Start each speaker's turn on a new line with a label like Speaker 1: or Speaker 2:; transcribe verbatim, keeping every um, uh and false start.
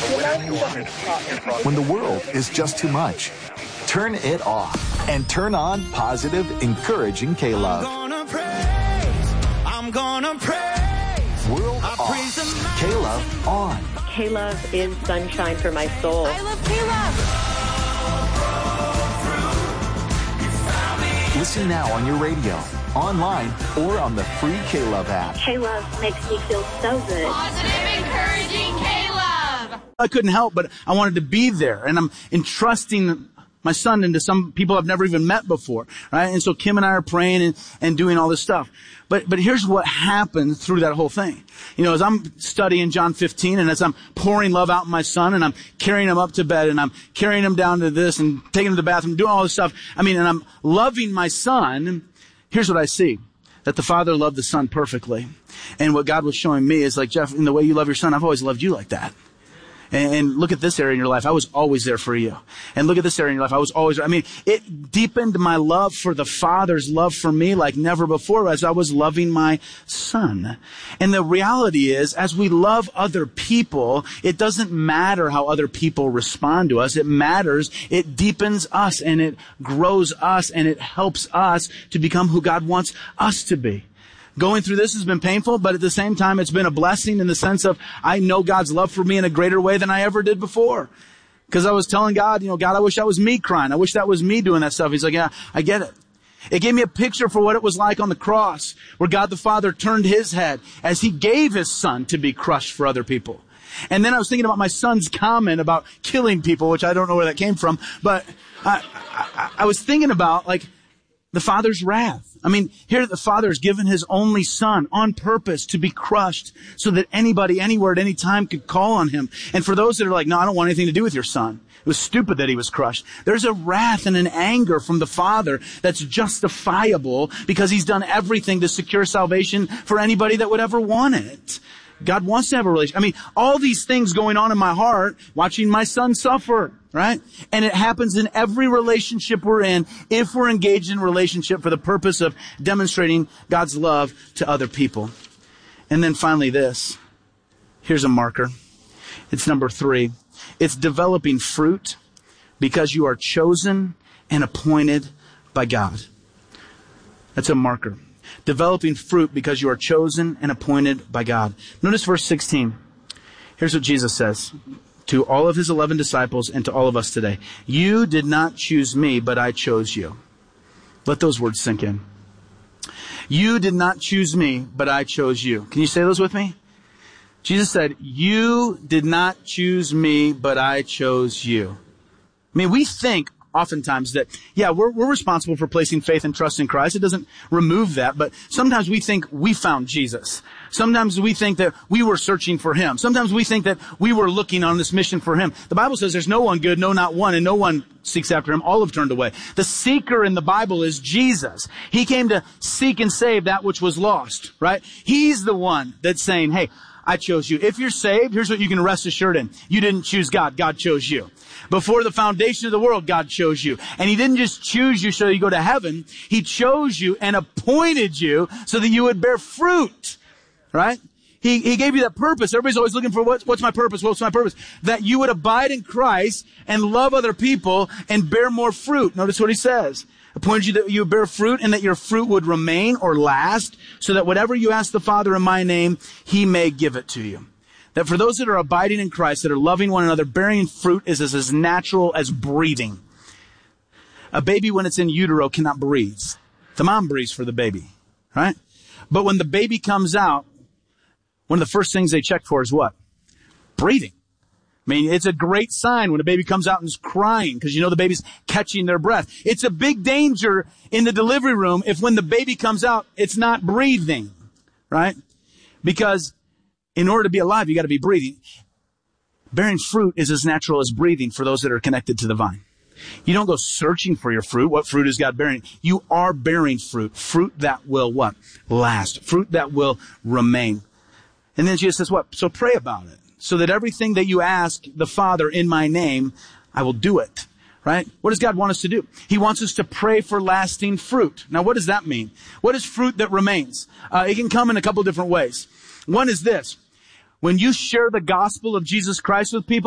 Speaker 1: When the world is just too much, turn it off and turn on positive, encouraging K-Love.
Speaker 2: I'm gonna praise, I'm gonna praise.
Speaker 1: World off, K-Love on.
Speaker 3: K-Love is sunshine for my soul.
Speaker 4: I love K-Love.
Speaker 1: Listen now on your radio, online, or on the free K-Love app.
Speaker 3: K-Love makes me feel so good.
Speaker 4: Positive, encouraging K-Love.
Speaker 5: I couldn't help, but I wanted to be there, and I'm entrusting my son into some people I've never even met before, right? And so Kim and I are praying and, and doing all this stuff. But, but here's what happened through that whole thing. You know, as I'm studying John fifteen and as I'm pouring love out in my son and I'm carrying him up to bed and I'm carrying him down to this and taking him to the bathroom, doing all this stuff. I mean, and I'm loving my son. Here's what I see. That the Father loved the Son perfectly. And what God was showing me is like, Jeff, in the way you love your son, I've always loved you like that. And look at this area in your life. I was always there for you. And look at this area in your life. I was always, I mean, it deepened my love for the Father's love for me like never before as I was loving my son. And the reality is, as we love other people, it doesn't matter how other people respond to us. It matters. It deepens us and it grows us and it helps us to become who God wants us to be. Going through this has been painful, but at the same time, it's been a blessing in the sense of I know God's love for me in a greater way than I ever did before. Because I was telling God, you know, God, I wish that was me crying. I wish that was me doing that stuff. He's like, yeah, I get it. It gave me a picture for what it was like on the cross, where God the Father turned his head as he gave his son to be crushed for other people. And then I was thinking about my son's comment about killing people, which I don't know where that came from, but I, I, I was thinking about, like, the Father's wrath. I mean, here the Father has given his only son on purpose to be crushed so that anybody, anywhere, at any time could call on him. And for those that are like, no, I don't want anything to do with your son. It was stupid that he was crushed. There's a wrath and an anger from the Father that's justifiable because he's done everything to secure salvation for anybody that would ever want it. God wants to have a relationship. I mean, all these things going on in my heart, watching my son suffer, right? And it happens in every relationship we're in if we're engaged in a relationship for the purpose of demonstrating God's love to other people. And then finally this. Here's a marker. It's number three. It's developing fruit because you are chosen and appointed by God. That's a marker. Developing fruit because you are chosen and appointed by God. Notice verse sixteen. Here's what Jesus says to all of his eleven disciples and to all of us today. You did not choose me, but I chose you. Let those words sink in. You did not choose me, but I chose you. Can you say those with me? Jesus said, you did not choose me, but I chose you. I mean, we think oftentimes that, yeah, we're, we're responsible for placing faith and trust in Christ. It doesn't remove that, but sometimes we think we found Jesus. Sometimes we think that we were searching for him. Sometimes we think that we were looking on this mission for him. The Bible says there's no one good, no, not one, and no one seeks after him. All have turned away. The seeker in the Bible is Jesus. He came to seek and save that which was lost, right? He's the one that's saying, hey, I chose you. If you're saved, here's what you can rest assured in. You didn't choose God. God chose you. Before the foundation of the world, God chose you. And he didn't just choose you so you go to heaven. He chose you and appointed you so that you would bear fruit. Right? He, he gave you that purpose. Everybody's always looking for what's, what's my purpose? What's my purpose? That you would abide in Christ and love other people and bear more fruit. Notice what he says. Appointed you that you bear fruit and that your fruit would remain or last so that whatever you ask the Father in my name, he may give it to you. That for those that are abiding in Christ, that are loving one another, bearing fruit is as, as natural as breathing. A baby, when it's in utero, cannot breathe. The mom breathes for the baby, right? But when the baby comes out, one of the first things they check for is what? Breathing. I mean, it's a great sign when a baby comes out and is crying because you know the baby's catching their breath. It's a big danger in the delivery room if when the baby comes out, it's not breathing, right? Because in order to be alive, you got to be breathing. Bearing fruit is as natural as breathing for those that are connected to the vine. You don't go searching for your fruit. What fruit is God bearing? You are bearing fruit. Fruit that will what? Last. Fruit that will remain. And then Jesus says what? So pray about it. So that everything that you ask the Father in my name, I will do it. Right? What does God want us to do? He wants us to pray for lasting fruit. Now, what does that mean? What is fruit that remains? Uh, it can come in a couple different ways. One is this. When you share the gospel of Jesus Christ with people,